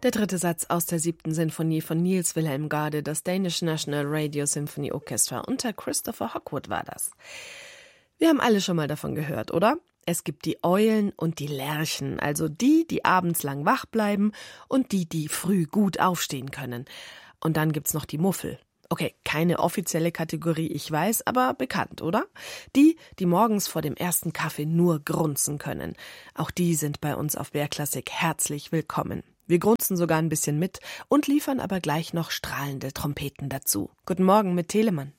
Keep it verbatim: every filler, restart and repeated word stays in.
Der dritte Satz aus der siebten Sinfonie von Niels Wilhelm Gade, das Danish National Radio Symphony Orchestra. Unter Christopher Hogwood war das. Wir haben alle schon mal davon gehört, oder? Es gibt die Eulen und die Lerchen, also die, die abends lang wach bleiben und die, die früh gut aufstehen können. Und dann gibt's noch die Muffel. Okay, keine offizielle Kategorie, ich weiß, aber bekannt, oder? Die, die morgens vor dem ersten Kaffee nur grunzen können. Auch die sind bei uns auf B R Klassik herzlich willkommen. Wir grunzen sogar ein bisschen mit und liefern aber gleich noch strahlende Trompeten dazu. Guten Morgen mit Telemann.